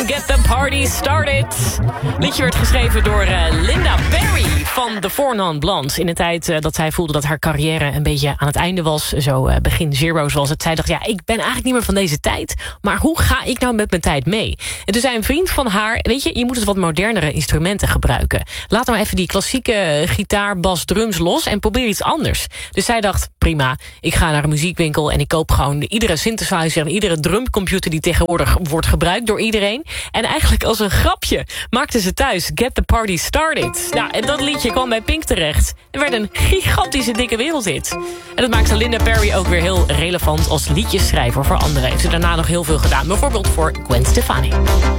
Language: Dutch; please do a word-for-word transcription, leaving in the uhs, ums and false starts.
Get the Party Started. Liedje werd geschreven door uh, Linda Perry van The Four Non Blondes. In de tijd uh, dat zij voelde dat haar carrière een beetje aan het einde was. Zo uh, begin Zero zoals het. Zij dacht, ja, ik ben eigenlijk niet meer van deze tijd. Maar hoe ga ik nou met mijn tijd mee? En toen zei een vriend van haar, weet je, je moet eens wat modernere instrumenten gebruiken. Laat nou even die klassieke gitaar, bas, drums los en probeer iets anders. Dus zij dacht, prima, ik ga naar een muziekwinkel en ik koop gewoon iedere synthesizer en iedere drumcomputer die tegenwoordig wordt gebruikt door iedereen. En eigenlijk als een grapje maakte ze thuis Get the Party Started. Nou, en dat liedje kwam bij Pink terecht. Er werd een gigantische dikke wereldhit. En dat maakte Linda Perry ook weer heel relevant als liedjesschrijver voor anderen. Heeft ze daarna nog heel veel gedaan. Bijvoorbeeld voor Gwen Stefani.